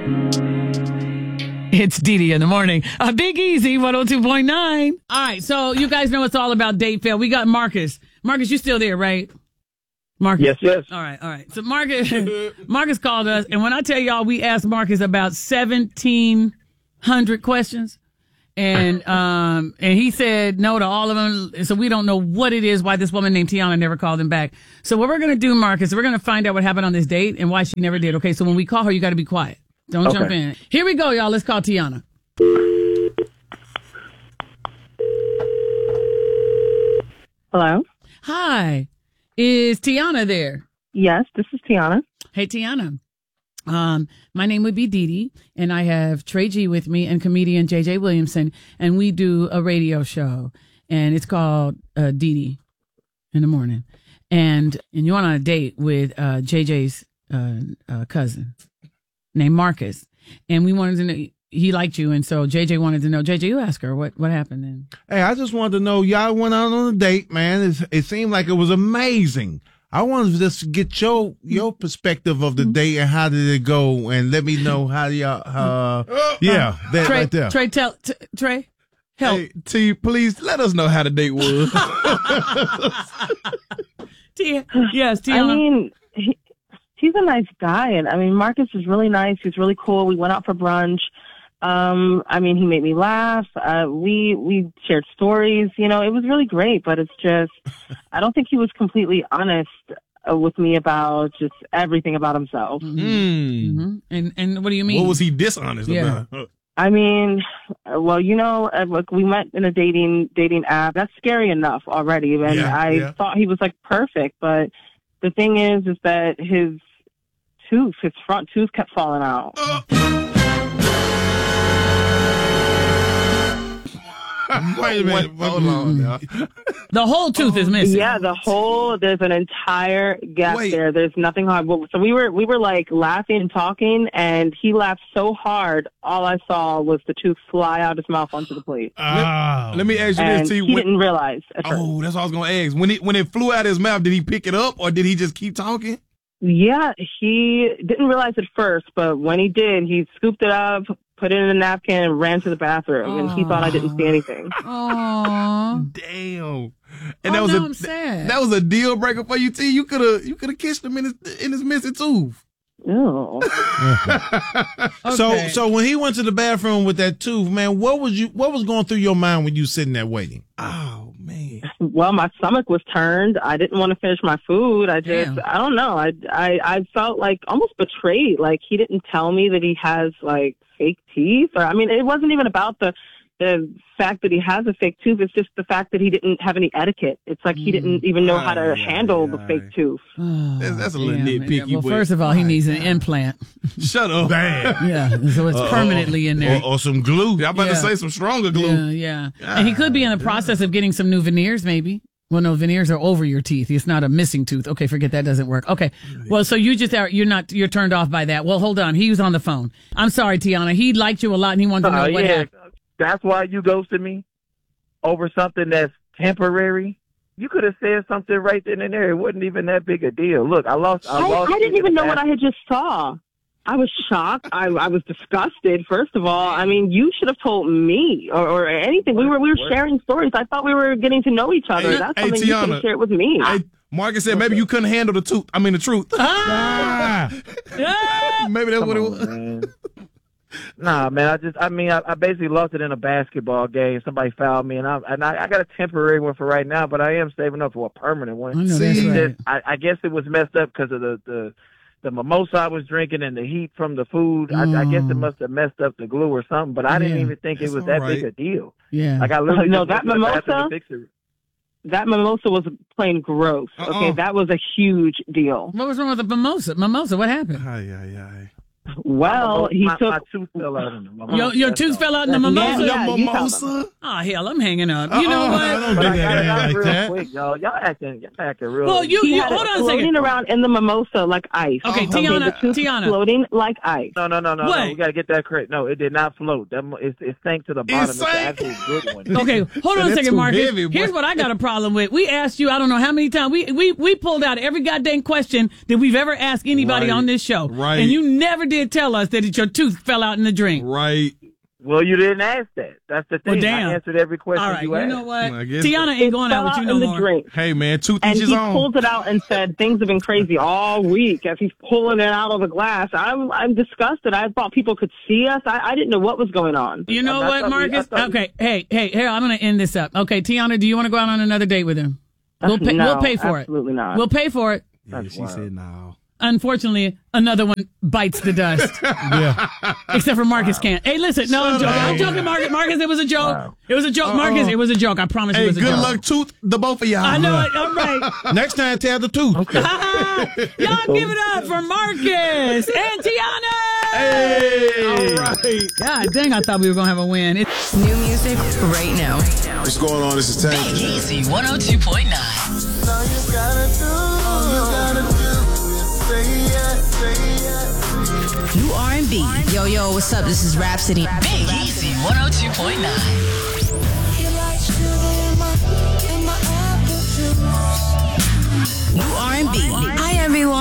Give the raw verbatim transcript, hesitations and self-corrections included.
It's Dee Dee in the morning. A Big Easy, one oh two point nine. All right, so you guys know it's all about date fail. We got Marcus. Marcus, you still there, right? Marcus? Yes, yes. All right, all right. So Marcus, Marcus called us, and when I tell y'all, we asked Marcus about seventeen hundred questions, and um, and he said no to all of them. So we don't know what it is, why this woman named Tiana never called him back. So what we're going to do, Marcus, we're going to find out what happened on this date and why she never did. Okay, so when we call her, you got to be quiet. Don't okay. jump in. Here we go, y'all. Let's call Tiana. Hello? Hi. Is Tiana there? Yes, this is Tiana. Hey, Tiana. Um, my name would be Dee Dee, and I have Trey G with me and comedian J J Williamson, and we do a radio show, and it's called uh, Dee Dee in the morning. And and you went on a date with uh, J J's uh, uh, cousin named Marcus, and we wanted to know, he liked you, and so J J wanted to know. J J, you ask her what, what happened then. Hey, I just wanted to know, y'all went out on a date, man. It's, it seemed like it was amazing. I wanted to just get your your perspective of the date and how did it go, and let me know how y'all, uh, yeah, that Trey, right there. Trey, tell, t- Trey, help. Hey, T, please let us know how the date was. T, yes, Tiana. I mean, he, he's a nice guy, and I mean, Marcus is really nice. He's really cool. We went out for brunch. Um, I mean, he made me laugh. Uh, we, we shared stories, you know, it was really great, but it's just, I don't think he was completely honest uh, with me about just everything about himself. Mm-hmm. Mm-hmm. And, and what do you mean? What was he dishonest yeah. about? I mean, well, you know, uh, look, we met in a dating, dating app. That's scary enough already. And yeah, I yeah. thought he was like perfect, but the thing is, is that his tooth, his front tooth kept falling out. Uh. Wait a minute. Hold on now. The whole tooth is missing. Yeah, the whole, there's an entire gap Wait. there. There's nothing hard. So we were, we were like laughing and talking, and he laughed so hard, all I saw was the tooth fly out his mouth onto the plate. Oh. Let me ask you and this, T. he when, didn't realize at first. Oh, that's what I was going to ask. When it, when it flew out his mouth, did he pick it up, or did he just keep talking? Yeah, he didn't realize at first, but when he did, he scooped it up, put it in a napkin, and ran to the bathroom, Aww. and he thought I didn't see anything. Aww. Damn. And oh, that was no, a I'm sad. that was a deal breaker for you, T. You could have you could have kissed him in his in his missing tooth. Ew. Okay. So, so when he went to the bathroom with that tooth, man, what was you, what was going through your mind when you sitting there waiting? Oh man. Well, my stomach was turned. I didn't want to finish my food. I just, Damn. I don't know. I, I, I felt like almost betrayed. Like he didn't tell me that he has like fake teeth, or I mean, it wasn't even about the the fact that he has a fake tooth. It's just the fact that he didn't have any etiquette. It's like he didn't even know how to Aye, handle aye, the aye. fake tooth. Oh, That's, that's a little damn. nitpicky. Well, but- first of all, he needs an implant. Shut up. Damn. Yeah, so it's permanently in there. Or, or some glue. I'm about Yeah. to say some stronger glue. Yeah, yeah. And he could be in the process of getting some new veneers, maybe. Well, no, veneers are over your teeth. It's not a missing tooth. Okay, forget that doesn't work. Okay. Well, so you just are, you're not, you're turned off by that. Well, hold on. He was on the phone. I'm sorry, Tiana. He liked you a lot and he wanted to know Uh, what yeah, happened. that's why you ghosted me over something that's temporary. You could have said something right then and there. It wasn't even that big a deal. Look, I lost. I, I, lost I didn't even know what I had. had just saw. I was shocked. I, I was disgusted. First of all, I mean, you should have told me or, or anything. We were we were What? sharing stories. I thought we were getting to know each other. Hey, That's hey, something you could Tiana. have shared with me. Hey, Marcus said maybe you couldn't handle the truth. I mean the truth. Ah! Ah! Maybe that's Come what it on, was. man. Nah, man. I just, I mean, I, I basically lost it in a basketball game. Somebody fouled me, and I, and I, I got a temporary one for right now, but I am saving up for a permanent I one. know that's See, right. I, I guess it was messed up because of the, the the mimosa I was drinking and the heat from the food. I, I guess it Mm. must have messed up the glue or something, but I didn't Yeah. even think That's it was that all big right. a deal. Yeah. Like I literally No, just that went to the bathroom mimosa? to fix it. That mimosa was plain gross. Uh-uh. Okay, that was a huge deal. What was wrong with the mimosa? Mimosa, what happened? Ay, ay, ay. Well, he my, took. my tooth fell out in the mimosa. Your, your That's tooth all. fell out in the Yeah, mimosa? yeah, you tell Mimosa? Oh, hell, I'm hanging up. You know Uh-uh. what? I don't But do I got it that out like real that. quick, y'all. Y'all acting, y'all acting real. Well, you, He you had hold it on a floating second. around in the mimosa like ice. Okay, Oh, Tiana, the tooth was Tiana. floating like ice. No, no, no, no, no. What? We gotta get that correct. No, it did not float. That mo- it, it sank to the bottom. It's the sank? actual good one. Okay, hold on a That's second, too Marcus. heavy, boy. Here's what I got a problem with. We asked you, I don't know how many times, we we we pulled out every goddamn question that we've ever asked anybody Right, on this show. right. And you never did did tell us that your tooth fell out in the drink. Right. Well, you didn't ask that. That's the thing. Well, damn. I answered every question All right, you you asked. know what? I guess- Tiana ain't going out Fell with you out no in the more. drink. Hey, man, tooth And each he his own. pulled it out and said things have been crazy all week as he's pulling it out of the glass. I'm I'm disgusted. I thought people could see us. I, I didn't know what was going on. You know I what, thought we- I Marcus? thought we- Okay, hey, hey, here, I'm going to end this up. Okay, Tiana, do you want to go out on another date with him? We'll pay, No, we'll pay for it. absolutely not. We'll pay for it. Yeah, That's she wild. said no. Unfortunately, another one bites the dust. Yeah. Except for Marcus can't. Hey, listen, no, I'm joking. I'm joking, Marcus. Marcus, it was a joke. Wow. It was a joke, Marcus. It was a joke. I promise you it Hey, was a good joke. luck, tooth, the both of y'all. I know it. All right. Next time, tell the truth. Y'all give it up for Marcus and Tiana. Hey. All right. God dang, I thought we were going to have a win. It's New music right now. What's going on? This is Tank. Easy one oh two point nine. All you gotta do, all you gotta do is say yes, say yes. New R and B. Yo, yo, what's up? This is Rhapsody. Big Easy one oh two point nine. New R and B. Hi, everyone.